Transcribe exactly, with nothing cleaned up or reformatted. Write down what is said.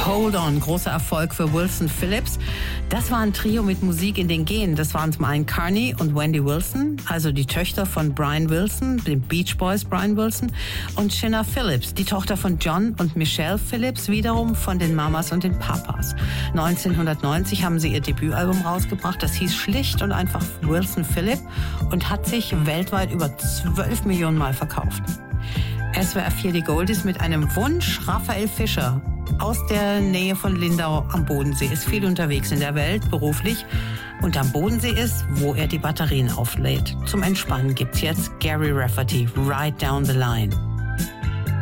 Hold On, großer Erfolg für Wilson Phillips. Das war ein Trio mit Musik in den Genen. Das waren zum einen Carney und Wendy Wilson, also die Töchter von Brian Wilson, den Beach Boys Brian Wilson, und Shinna Phillips, die Tochter von John und Michelle Phillips, wiederum von den Mamas und den Papas. neunzehnhundertneunzig haben sie ihr Debütalbum rausgebracht, das hieß schlicht und einfach Wilson Phillip und hat sich weltweit über zwölf Millionen Mal verkauft. S W R vier die Goldies mit einem Wunsch. Raphael Fischer aus der Nähe von Lindau am Bodensee ist viel unterwegs in der Welt, beruflich. Und am Bodensee ist, wo er die Batterien auflädt. Zum Entspannen gibt's jetzt Gary Rafferty, Right Down the Line.